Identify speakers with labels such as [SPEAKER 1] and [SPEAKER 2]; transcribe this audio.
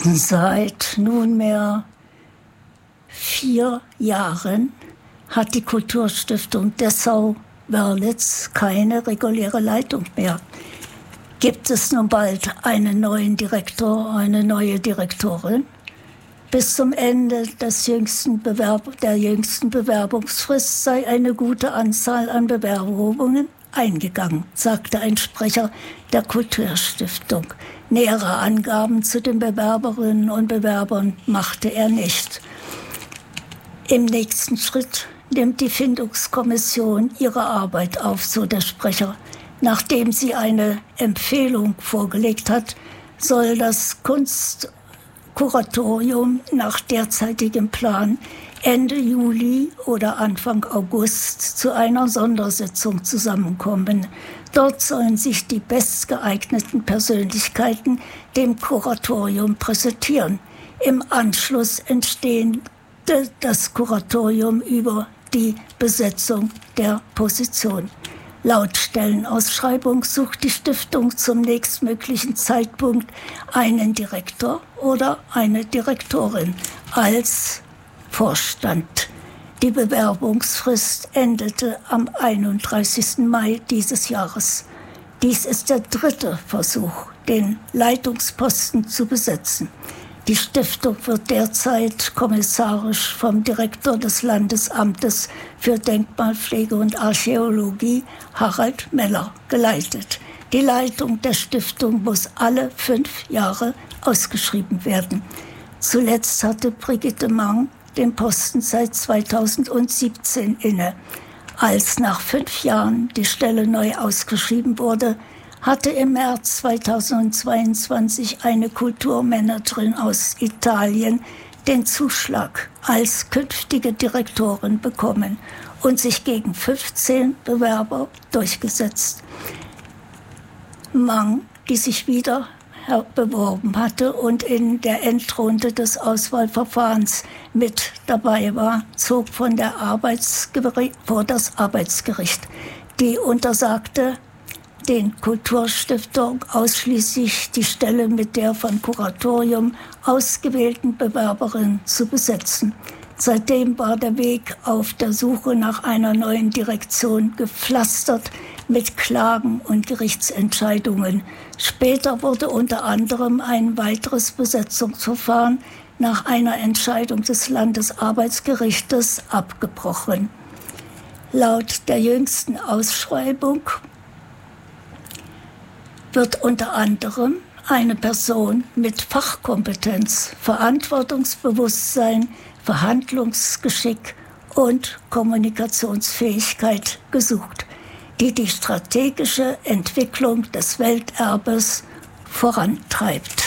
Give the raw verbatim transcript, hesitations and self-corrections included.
[SPEAKER 1] Seit nunmehr vier Jahren hat die Kulturstiftung Dessau-Wörlitz keine reguläre Leitung mehr. Gibt es nun bald einen neuen Direktor, eine neue Direktorin? Bis zum Ende des jüngsten Bewerb- der jüngsten Bewerbungsfrist sei eine gute Anzahl an Bewerbungen eingegangen, sagte ein Sprecher der Kulturstiftung. Nähere Angaben zu den Bewerberinnen und Bewerbern machte er nicht. Im nächsten Schritt nimmt die Findungskommission ihre Arbeit auf, so der Sprecher. Nachdem sie eine Empfehlung vorgelegt hat, soll das Kunstkuratorium nach derzeitigem Plan Ende Juli oder Anfang August zu einer Sondersitzung zusammenkommen. Dort sollen sich die bestgeeigneten Persönlichkeiten dem Kuratorium präsentieren. Im Anschluss entsteht das Kuratorium über die Besetzung der Position. Laut Stellenausschreibung sucht die Stiftung zum nächstmöglichen Zeitpunkt einen Direktor oder eine Direktorin als Vorstand. Die Bewerbungsfrist endete am einunddreißigsten Mai dieses Jahres. Dies ist der dritte Versuch, den Leitungsposten zu besetzen. Die Stiftung wird derzeit kommissarisch vom Direktor des Landesamtes für Denkmalpflege und Archäologie, Harald Meller, geleitet. Die Leitung der Stiftung muss alle fünf Jahre ausgeschrieben werden. Zuletzt hatte Brigitte Mang den Posten seit zweitausendsiebzehn inne. Als nach fünf Jahren die Stelle neu ausgeschrieben wurde, hatte im März zweitausendzweiundzwanzig eine Kulturmanagerin aus Italien den Zuschlag als künftige Direktorin bekommen und sich gegen fünfzehn Bewerber durchgesetzt. Mang, die sich wieder beworben hatte und in der Endrunde des Auswahlverfahrens mit dabei war, zog von der Arbeitsgericht, vor das Arbeitsgericht. Die untersagte den Kulturstiftung ausschließlich die Stelle mit der vom Kuratorium ausgewählten Bewerberin zu besetzen. Seitdem war der Weg auf der Suche nach einer neuen Direktion gepflastert mit Klagen und Gerichtsentscheidungen. Später wurde unter anderem ein weiteres Besetzungsverfahren nach einer Entscheidung des Landesarbeitsgerichtes abgebrochen. Laut der jüngsten Ausschreibung wird unter anderem eine Person mit Fachkompetenz, Verantwortungsbewusstsein, Verhandlungsgeschick und Kommunikationsfähigkeit gesucht, die die strategische Entwicklung des Welterbes vorantreibt.